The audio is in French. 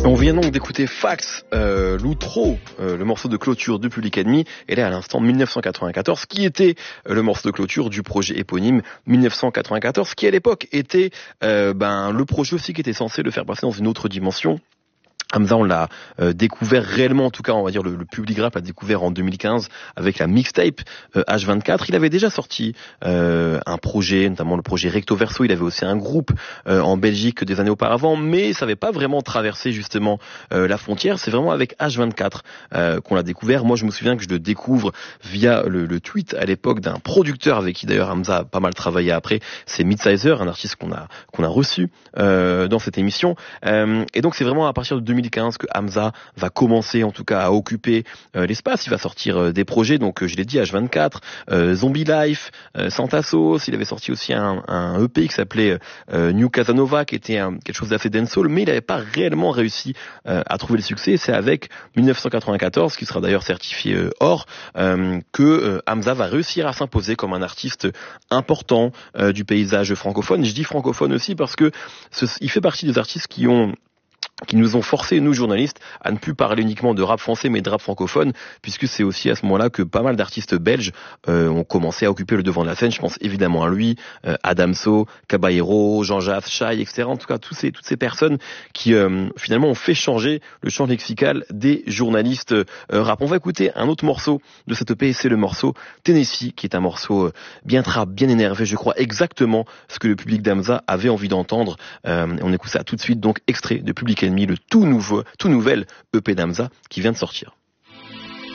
On vient donc d'écouter Fax, l'outro, le morceau de clôture de Public Enemy, et là à l'instant 1994, qui était le morceau de clôture du projet éponyme 1994, qui à l'époque était le projet aussi qui était censé le faire passer dans une autre dimension. Hamza, on l'a découvert réellement, en tout cas, on va dire le public rap l'a découvert en 2015 avec la mixtape H24. Il avait déjà sorti un projet, notamment le projet Recto Verso. Il avait aussi un groupe en Belgique des années auparavant, mais ça n'avait pas vraiment traversé justement la frontière. C'est vraiment avec H24 qu'on l'a découvert. Moi, je me souviens que je le découvre via le tweet à l'époque d'un producteur avec qui d'ailleurs Hamza a pas mal travaillé après. C'est Midsizer, un artiste qu'on a reçu dans cette émission. Et donc c'est vraiment à partir de 2015 que Hamza va commencer en tout cas à occuper l'espace. Il va sortir des projets, donc je l'ai dit, H24, Zombie Life, Santa Sauce. Il avait sorti aussi un EP qui s'appelait New Casanova, qui était quelque chose d'assez dancehall, mais il n'avait pas réellement réussi à trouver le succès. C'est avec 1994, qui sera d'ailleurs certifié or, que Hamza va réussir à s'imposer comme un artiste important du paysage francophone. Je dis francophone aussi parce que il fait partie des artistes qui nous ont forcé, nous journalistes, à ne plus parler uniquement de rap français mais de rap francophone, puisque c'est aussi à ce moment-là que pas mal d'artistes belges ont commencé à occuper le devant de la scène. Je pense évidemment à lui, Adamso, Caballero, Jean Jass, Shai, etc. En tout cas, toutes ces personnes qui finalement ont fait changer le champ lexical des journalistes rap. On va écouter un autre morceau de cette EP, c'est le morceau Tennessee, qui est un morceau bien trap, bien énervé, je crois exactement ce que le public d'Hamza avait envie d'entendre. On écoute ça tout de suite, donc extrait de Public Enemy, le tout nouvel EP d'Hamza qui vient de sortir.